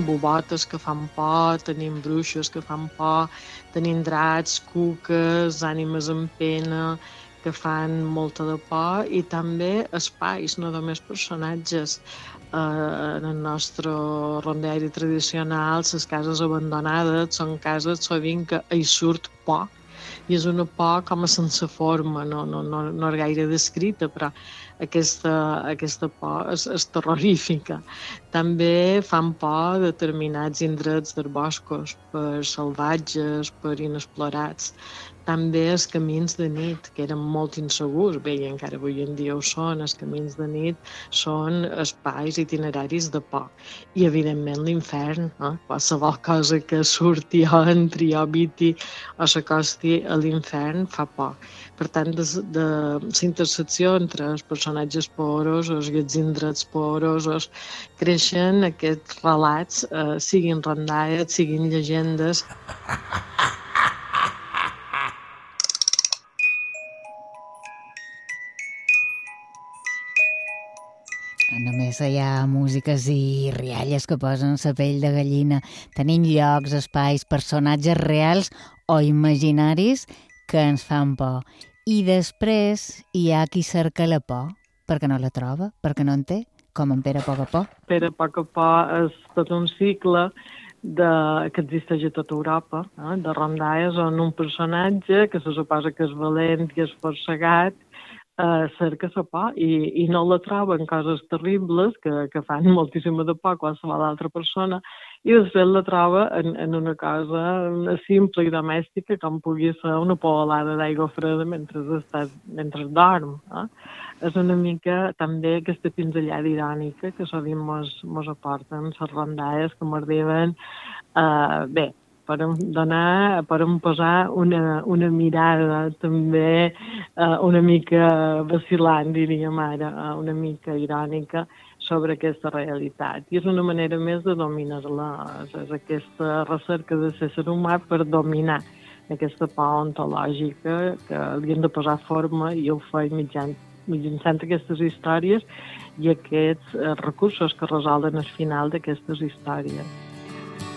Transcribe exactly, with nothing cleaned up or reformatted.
bobotes que fan por, tenim bruixos que fan por, tenim dracs, cuques, ànimes en pena, que fan molta de por, i també espais, no només personatges. Eh, en el nostre rondeari tradicional, les cases abandonades són cases sovint que hi surt por, i és una por com a sense forma, no, no, no, no és gaire descrita, però aquesta, aquesta por és, és terrorífica. També fan por determinats indrets dels boscos, per salvatges, per inexplorats. També els camins de nit, que eren molt insegurs, bé, i encara avui en dia ho són, els camins de nit són espais itineraris de por. I, evidentment, l'infern, eh? Qualsevol cosa que surti o entri o habiti o s'acosti a l'infern fa por. Per tant, de, de la intersecció entre els personatges porosos i els indrets porosos creixen aquests relats, eh, siguin rondalles, siguin llegendes. Només hi ha músiques i rialles que posen la pell de gallina. Tenim llocs, espais, personatges reals o imaginaris que ens fan por. I després hi ha qui cerca la por, perquè no la troba, perquè no en té, com en Pere Poc-a-Poc. Pere Poc-a-Poc és tot un cicle de, que existeix a tota Europa, eh? De rondalles on un personatge que se suposa que és valent i és forcegat, Uh, cerca la por i, i no la troba en coses terribles que, que fan moltíssima de por a qualsevol altra persona, i després la troba en, en una cosa simple i domèstica com pugui ser una poalada d'aigua freda mentre, estàs, mentre dorm. Eh? És una mica també aquesta pinzellada irònica que sovint mos, mos aporten les rondalles que m'arriben, uh, bé, per donar, per posar una, una mirada també eh, una mica vacil·lant, diríem ara, una mica irònica sobre aquesta realitat. I és una manera més de dominar-la, és, és aquesta recerca de ser humà per dominar aquesta por ontològica que li hem de posar forma, i ho fa mitjançant, mitjançant aquestes històries i aquests eh, recursos que resolen al final d'aquestes històries.